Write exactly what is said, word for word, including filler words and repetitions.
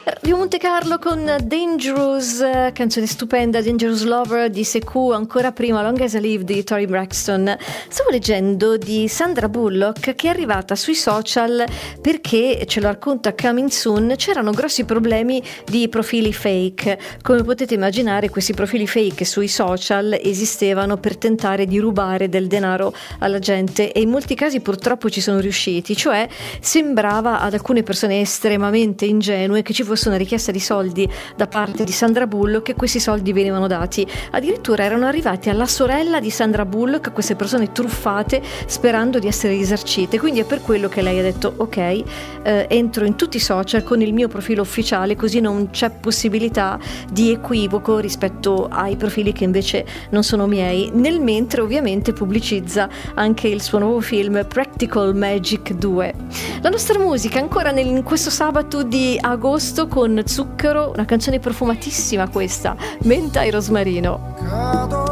Rio Monte Carlo con Dangerous, canzone stupenda, Dangerous Lover di Sekou, ancora prima Long As I Live di Toni Braxton. Stavo leggendo di Sandra Bullock che è arrivata sui social perché, ce lo racconta Coming Soon, c'erano grossi problemi di profili fake. Come potete immaginare, questi profili fake sui social esistevano per tentare di rubare del denaro alla gente e in molti casi purtroppo ci sono riusciti, cioè sembrava ad alcune persone estremamente ingenue che ci fosse una richiesta di soldi da parte di Sandra Bullock e questi soldi venivano dati. Addirittura erano arrivati alla sorella di Sandra Bullock queste persone truffate sperando di essere risarcite, quindi è per quello che lei ha detto ok, eh, entro in tutti i social con il mio profilo ufficiale, così non c'è possibilità di equivoco rispetto ai profili che invece non sono miei, nel mentre ovviamente pubblicizza anche il suo nuovo film Practical Magic due. La nostra musica ancora nel, in questo sabato di agosto con Zucchero, una canzone profumatissima questa, Menta e Rosmarino.